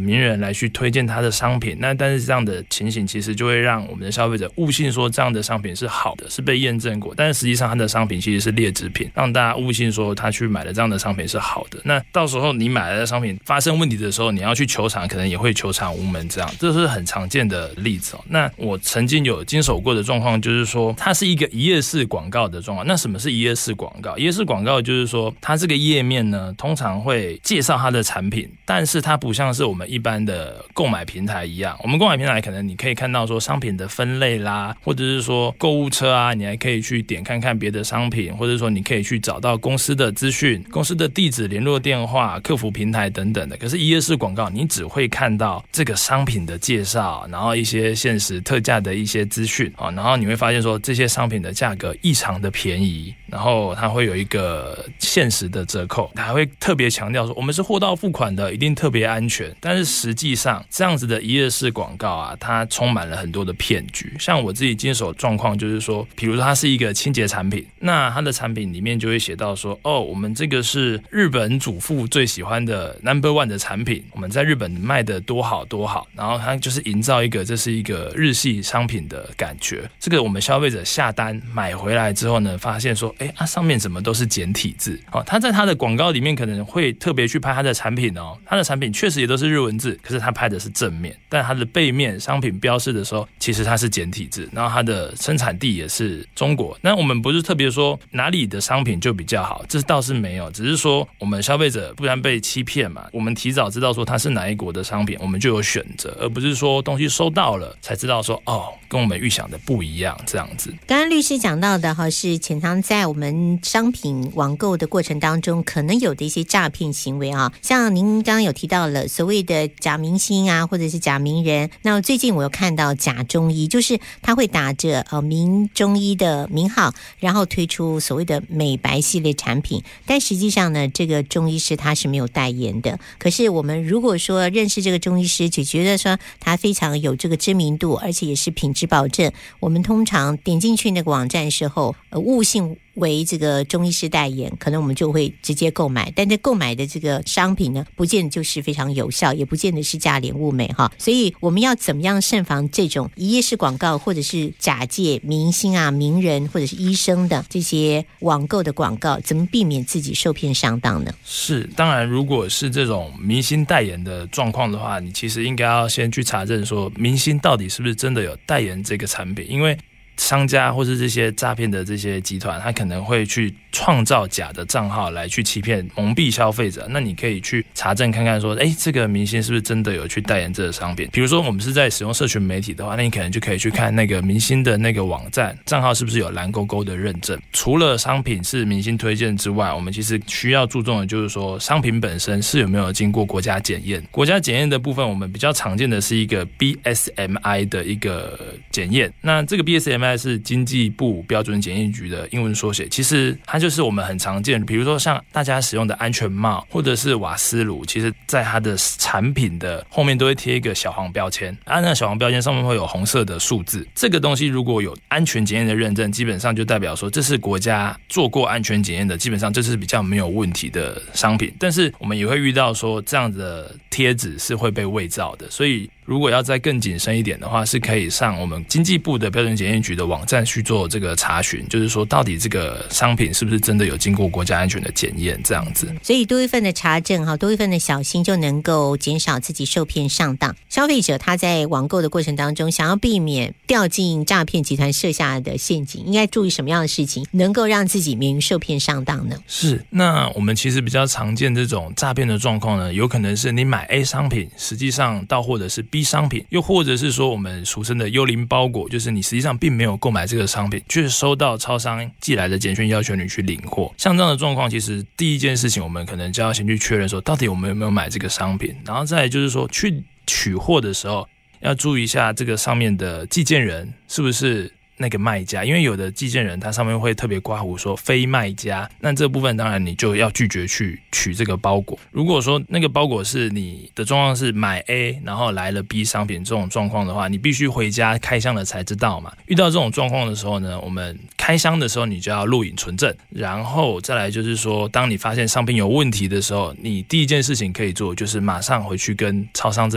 名人来去推荐他的商品，那但是这样的情形其实就会让我们的消费者误信说这样的商品是好的，是被验证过，但是实际上他的商品其实是劣质品，让大家误信说他去买的这样的商品是好的。那到时候你买了的商品发生问题的时候，你要去求偿，可能也会求偿无门，这样这是很常见的例子。那我曾经有经手过的状况就是说，它是一个一页式广告的状况。那什么是一页式广告？一页式广告就是说，它这个页面呢，通常会介绍它的产品，但是它不像是我们一般的购买平台一样。我们购买平台可能你可以看到说商品的分类啦，或者是说购物车啊，你还可以去点看看别的商品，或者说你可以去找到公司的资讯、公司的地址、联络电话、客服平台等等的。可是一页式广告，你只会看到这个商品的介绍，然后一些限时特价的一些资讯，然后你会发现说这些商品的价格异常的便宜，然后它会有一个限时的折扣，它还会特别强调说我们是货到付款的，一定特别安全。但是实际上这样子的一页式广告啊，它充满了很多的骗局。像我自己经手状况就是说，比如说它是一个清洁产品，那它的产品里面就会写到说，我们这个是日本主妇最喜欢的 No.1 的产品，我们在日本卖的多好多好，然后它就是营造一个这是一个日系商品的感觉。这个我们消费者下单买回来之后呢，发现说上面怎么都是简体字。他在他的广告里面可能会特别去拍他的产品他的产品确实也都是日文字，可是他拍的是正面，但他的背面商品标示的时候其实它是简体字，然后它的生产地也是中国。那我们不是特别说哪里的商品就比较好，这倒是没有，只是说我们消费者不然被欺骗嘛，我们提早知道说它是哪一国的商品，我们就有选择，而不是说东西收到了才知道说跟我们预想的不一样这样子。 刚刚律师讲到的是潜藏在我们商品网购的过程当中可能有的一些诈骗行为像您刚刚有提到了所谓的假明星啊，或者是假名人。那最近我有看到假中医，就是他会打着名中医的名号，然后推出所谓的美白系列产品，但实际上呢，这个中医师他是没有代言的。可是我们如果说认识这个中医师，就觉得说他非常有这个知名度，而且也是品质保证，我们通常点进去那个网站时候误信为这个中医师代言，可能我们就会直接购买，但这购买的这个商品呢，不见得就是非常有效，也不见得是价廉物美所以我们要怎么样慎防这种一页式广告，或者是假借明星啊、名人或者是医生的这些网购的广告，怎么避免自己受骗上当呢？ 是，当然如果是这种明星代言的状况的话，你其实应该要先去查证说明星到底是不是真的有代言这个产品，因为商家或是这些诈骗的这些集团，他可能会去创造假的账号来去欺骗蒙蔽消费者。那你可以去查证看看说这个明星是不是真的有去代言这个商品。比如说我们是在使用社群媒体的话，那你可能就可以去看那个明星的那个网站账号是不是有蓝勾勾的认证。除了商品是明星推荐之外，我们其实需要注重的就是说商品本身是有没有经过国家检验。国家检验的部分我们比较常见的是一个 BSMI 的一个检验。那这个 BSMI是经济部标准检验局的英文缩写，其实它就是我们很常见，比如说像大家使用的安全帽或者是瓦斯炉，其实在它的产品的后面都会贴一个小黄标签，那个小黄标签上面会有红色的数字，这个东西如果有安全检验的认证，基本上就代表说这是国家做过安全检验的，基本上这是比较没有问题的商品。但是我们也会遇到说这样的贴纸是会被伪造的，所以如果要再更谨慎一点的话，是可以上我们经济部的标准检验局的网站去做这个查询，就是说到底这个商品是不是真的有经过国家安全的检验这样子。 所以多一份的查证多一份的小心，就能够减少自己受骗上当。消费者他在网购的过程当中，想要避免掉进诈骗集团设下的陷阱，应该注意什么样的事情能够让自己免于受骗上当呢？ 是，那我们其实比较常见这种诈骗的状况呢，有可能是你买 A 商品，实际上到货的是 B 商品，又或者是说我们俗称的幽灵包裹，就是你实际上并没有购买这个商品，却收到超商寄来的简讯要求你去领货。像这样的状况，其实第一件事情我们可能就要先去确认说到底我们有没有买这个商品，然后再来就是说去取货的时候要注意一下这个上面的寄件人是不是那个卖家，因为有的寄件人他上面会特别括弧说非卖家，那这部分当然你就要拒绝去取这个包裹。如果说那个包裹是你的状况是买 A 然后来了 B 商品这种状况的话，你必须回家开箱了才知道嘛。遇到这种状况的时候呢，我们开箱的时候你就要录影存证，然后再来就是说当你发现商品有问题的时候，你第一件事情可以做就是马上回去跟超商